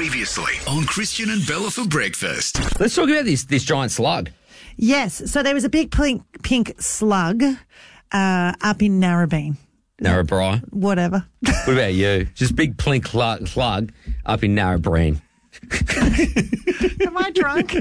Previously on Christian and Bella for breakfast. Let's talk about this giant slug. Yes. So there was a big pink slug up in Narrabeen. Narrabri. Whatever. What about you? Just big plink slug up in Narrabeen. Am I drunk?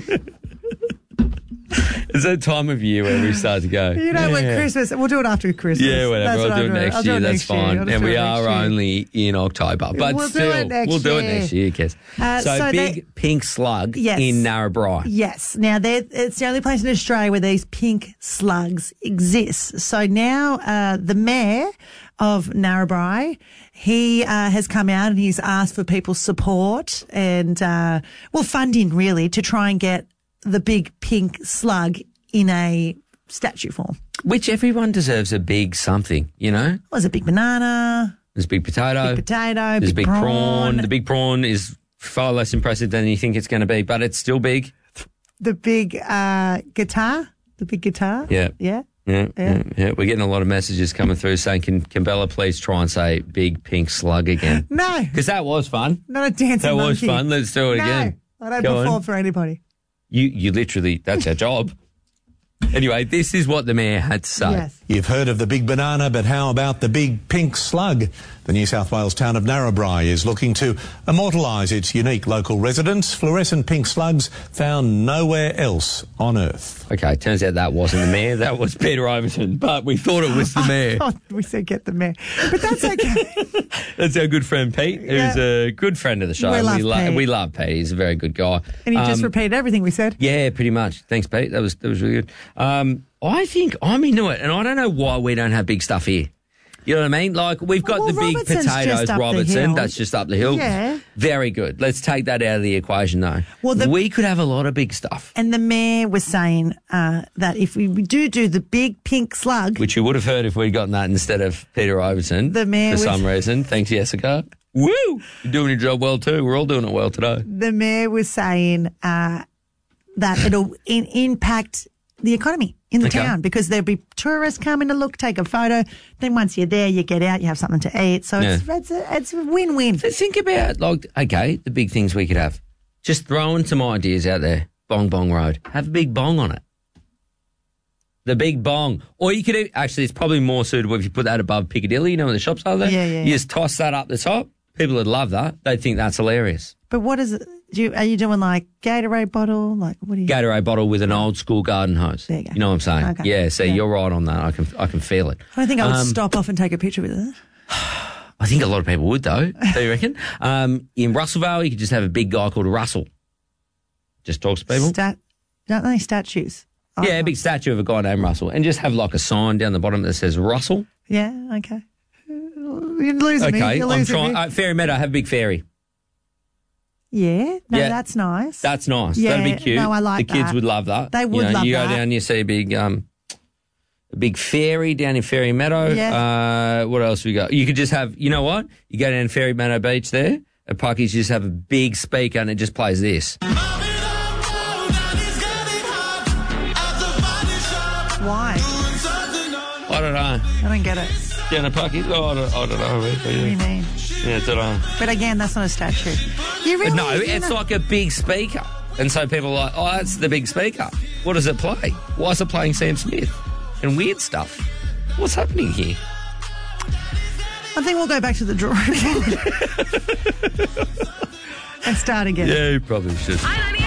It's that time of year where we start to go. You know, when Christmas, we'll do it after Christmas. Yeah, whatever. I'll do it next year. That's fine. And we are only in October. But We'll still, do it next we'll do it year. next year, Kes. So big pink slug in Narrabri. Yes. Now, it's the only place in Australia where these pink slugs exist. So now the mayor of Narrabri, he has come out and he's asked for people's support and, funding really to try and get the big pink slug in a statue form. Which everyone deserves a big something, you know? Well, there's a big banana. There's a big potato. There's a big prawn. The big prawn is far less impressive than you think it's going to be, but it's still big. The big guitar. The big guitar. Yeah. Yeah. Yeah. We're getting a lot of messages coming through saying, can Bella please try and say big pink slug again? No. Because that was fun. Not a dancing That monkey. was fun. Let's do it again. I don't Go perform on. for anybody. You literally, that's our job. Anyway, this is what the mayor had to say. Yes. You've heard of the big banana, but how about the big pink slug? The New South Wales town of Narrabri is looking to immortalise its unique local residents. Fluorescent pink slugs found nowhere else on Earth. Okay, turns out that wasn't the mayor. That was Peter Overton, but we thought it was the mayor. Oh, we said get the mayor. But that's okay. That's our good friend Pete, who's a good friend of the show. We love Pete. We love Pete. He's a very good guy. And he just repeated everything we said. Yeah, pretty much. Thanks, Pete. That was really good. I think I'm into it, and I don't know why we don't have big stuff here. You know what I mean? Like, we've got the big Robertson's just potatoes, up the Robertson. hill. That's just up the hill. Yeah. Very good. Let's take that out of the equation, though. Well, we could have a lot of big stuff. And the mayor was saying that if we do the big pink slug... Which you would have heard if we'd gotten that instead of Peter Overton. The mayor for some reason. Thanks, Jessica. Woo! You're doing your job well, too. We're all doing it well today. The mayor was saying that it'll impact the economy in the town because there'll be tourists coming to look, take a photo. Then once you're there, you get out, you have something to eat. So it's a win-win. So think about, the big things we could have. Just throwing some ideas out there. Bong Bong Road. Have a big bong on it. The big bong. Or you could, actually, it's probably more suitable if you put that above Piccadilly, you know, when the shops are there. Yeah. You just toss that up the top. People would love that. They'd think that's hilarious. But what is it? Are you doing like Gatorade bottle? Like what are you? Gatorade bottle with an old school garden hose. There you go. You know what I'm saying? Okay. Yeah, so you're right on that. I can feel it. I don't think I would stop off and take a picture with it. I think a lot of people would, though. Do you reckon? In Russellvale, you could just have a big guy called Russell. Just talks to people. Don't they statues? Oh, yeah, a big statue of a guy named Russell. And just have like a sign down the bottom that says Russell. Yeah, okay. You're losing me. Okay, You're I'm losing trying. me. Fairy Meadow, have a big fairy. Yeah, no, Yeah. that's nice. That's nice. Yeah, That'd be cute. no, I like the kids that. would love that. They would love you go that. down, you see a big fairy down in Fairy Meadow. Yeah. What else we got? You could just have, you know what? You go down Fairy Meadow Beach there, at Pucky's, you just have a big speaker and it just plays this. Why? I don't know. I don't get it. Down at Pucky's? Oh, I don't know. What do you mean? Yeah, I don't know. But again, that's not a statue. You really? No, it's like a big speaker. And so people are like, oh, that's the big speaker. What does it play? Why is it playing Sam Smith and weird stuff? What's happening here? I think we'll go back to the drawing board and start again. Yeah, you probably should.